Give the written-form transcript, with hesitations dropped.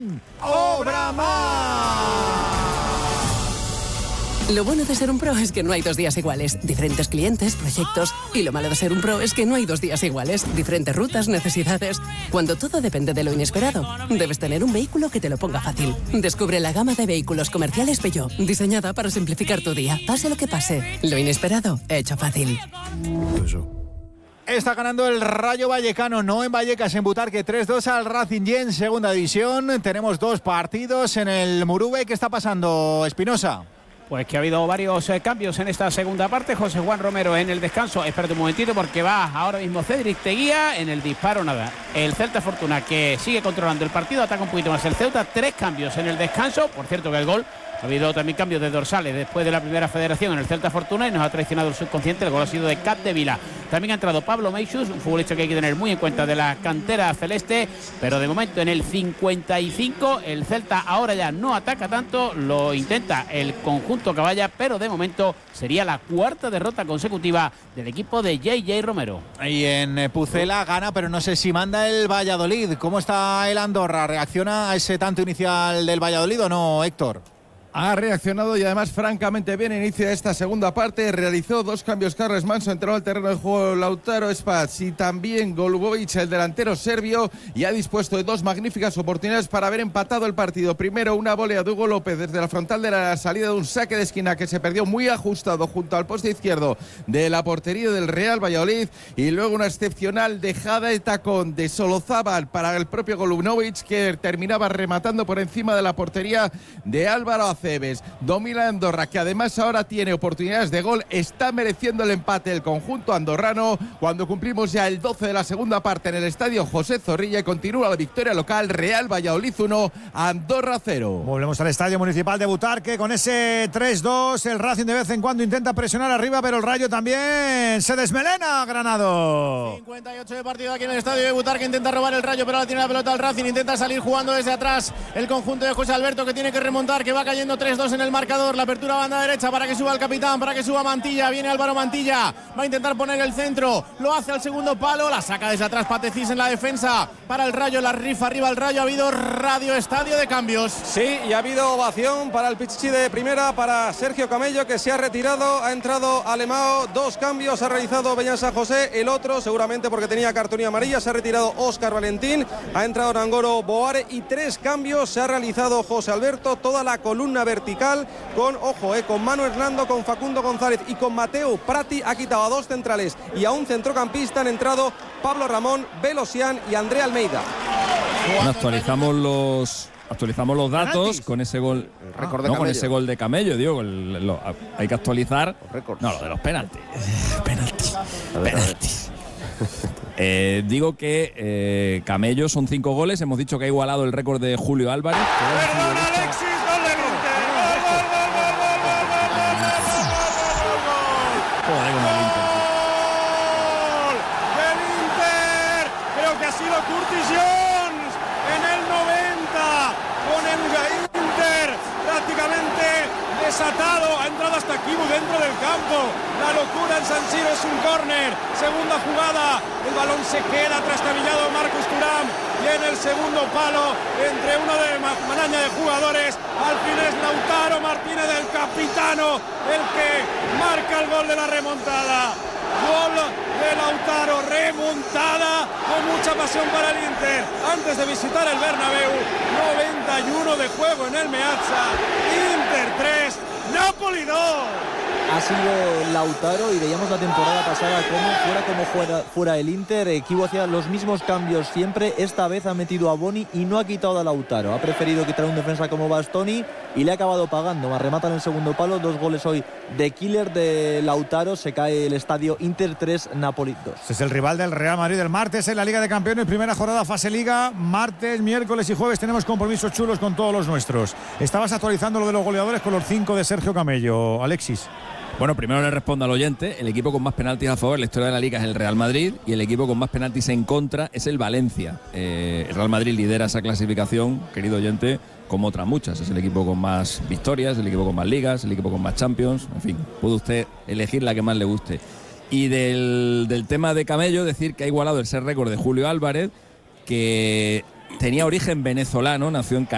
¡Obra más! Lo bueno de ser un pro es que no hay 2 días iguales. Diferentes clientes, proyectos. Y lo malo de ser un pro es que no hay 2 días iguales. Diferentes rutas, necesidades. Cuando todo depende de lo inesperado, debes tener un vehículo que te lo ponga fácil. Descubre la gama de vehículos comerciales Peugeot, diseñada para simplificar tu día. Pase lo que pase, lo inesperado, hecho fácil. Está ganando el Rayo Vallecano, no en Vallecas, en Butarque, 3-2 al Racing y en segunda división. Tenemos 2 partidos en el Murube. ¿Qué está pasando, Espinosa? Pues que ha habido varios cambios en esta segunda parte. José Juan Romero en el descanso. Espérate un momentito porque va ahora mismo Cédric Teguía. En el disparo nada. El Celta Fortuna que sigue controlando el partido. Ataca un poquito más el Ceuta. 3 cambios en el descanso. Por cierto que el gol... Ha habido también cambios de dorsales después de la primera federación en el Celta Fortuna y nos ha traicionado el subconsciente. El gol ha sido de Capdevila. También ha entrado Pablo Meixus, un futbolista que hay que tener muy en cuenta de la cantera celeste. Pero de momento en el 55 el Celta ahora ya no ataca tanto. Lo intenta el conjunto Caballa, pero de momento sería la 4ª derrota consecutiva del equipo de JJ Romero. Y en Pucela gana, pero no sé si manda el Valladolid. ¿Cómo está el Andorra? ¿Reacciona a ese tanto inicial del Valladolid o no, Héctor? Ha reaccionado y además francamente bien. Inicio de esta segunda parte. Realizó 2 cambios Carles Manso. Entró al terreno de juego Lautaro Spats y también Golubovic, el delantero serbio. Y ha dispuesto de 2 magníficas oportunidades para haber empatado el partido. Primero una volea de Hugo López desde la frontal de la salida de un saque de esquina que se perdió muy ajustado junto al poste izquierdo de la portería del Real Valladolid. Y luego una excepcional dejada de tacón de Solozábal para el propio Golubovic, que terminaba rematando por encima de la portería de Álvaro Aceves. Domina Andorra, que además ahora tiene oportunidades de gol. Está mereciendo el empate el conjunto andorrano cuando cumplimos ya el 12 de la segunda parte en el estadio José Zorrilla y continúa la victoria local. Real Valladolid 1, Andorra 0. Volvemos al estadio municipal de Butarque con ese 3-2. El Racing de vez en cuando intenta presionar arriba, pero el Rayo también se desmelena. Granado. 58 de partido aquí en el estadio de Butarque. Intenta robar el Rayo, pero ahora tiene la pelota al Racing. Intenta salir jugando desde atrás el conjunto de José Alberto, que tiene que remontar, que va cayendo 3-2 en el marcador. La apertura banda derecha para que suba el capitán, para que suba Mantilla. Viene Álvaro Mantilla, va a intentar poner el centro, lo hace al segundo palo, la saca desde atrás Patecís en la defensa para el Rayo, la rifa arriba el Rayo. Ha habido radio estadio de cambios. Sí, y ha habido ovación para el Pichichi de primera, para Sergio Camello, que se ha retirado. Ha entrado Alemao, 2 cambios ha realizado Beñán San José, el otro seguramente porque tenía cartulina amarilla. Se ha retirado Óscar Valentín, ha entrado Nangoro Boare y 3 cambios se ha realizado José Alberto. Toda la columna vertical con, ojo, con Manu Hernando, con Facundo González y con Mateo Prati. Ha quitado a 2 centrales y a un centrocampista. Han entrado Pablo Ramón, Velosian y André Almeida. Bueno, actualizamos los datos con ese gol. Con ese gol de Camello, digo, hay que actualizar. No, lo de los penaltis. Penaltis. Digo que Camello son 5 goles. Hemos dicho que ha igualado el récord de Julio Álvarez. ¡Perdón, Alexis! ¡Gol del Inter! ¡Gol del Inter! Creo que ha sido Curtis Jones en el 90 con el Inter prácticamente desatado. Ha entrado hasta Kibu dentro del campo. La locura en San Siro, es un córner. Segunda jugada, el balón se queda trastabillado Marcus Thuram y en el segundo palo, entre una de maraña de jugadores, al fin es Lautaro Martínez, el capitano, el que marca el gol de la remontada. Gol de Lautaro, remontada con mucha pasión para el Inter antes de visitar el Bernabéu. 91 de juego en el Meazza. Inter 3, Napoli 2. Ha sido Lautaro y veíamos la temporada pasada como fuera el Inter. Kibu hacía los mismos cambios siempre. Esta vez ha metido a Boni y no ha quitado a Lautaro. Ha preferido quitar a un defensa como Bastoni y le ha acabado pagando. Más remata en el segundo palo. 2 goles hoy de killer de Lautaro. Se cae el estadio. Inter 3, Napoli 2. Este es el rival del Real Madrid el martes en la Liga de Campeones. Primera jornada fase Liga. Martes, miércoles y jueves tenemos compromisos chulos con todos los nuestros. Estabas actualizando lo de los goleadores con los 5 de Sergio Camello, Alexis. Bueno, primero le respondo al oyente. El equipo con más penaltis a favor en la historia de la Liga es el Real Madrid y el equipo con más penaltis en contra es el Valencia. El Real Madrid lidera esa clasificación, querido oyente, como otras muchas. Es el equipo con más victorias, el equipo con más ligas, el equipo con más Champions. En fin, puede usted elegir la que más le guste. Y del tema de Camello, decir que ha igualado ese récord de Julio Álvarez, que tenía origen venezolano, nació en Caracas.